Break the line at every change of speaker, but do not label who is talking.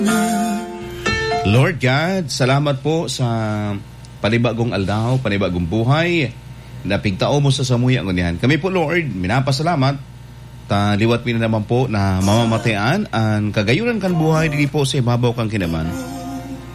Lord God, salamat po sa panibagong aldaw, panibagong buhay na pigtao mo sa samuya ngunyan. Kami po Lord, minapasalamat liwat mi na naman po na mamamatayan ang kagayunan kan buhay dili po sa ibabaw kang kinaman.